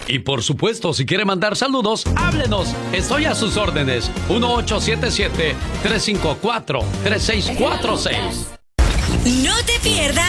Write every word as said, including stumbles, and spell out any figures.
Y por supuesto, si quiere mandar saludos, háblenos. Estoy a sus órdenes. uno ocho siete siete, tres cinco cuatro, tres seis cuatro seis. No te pierdas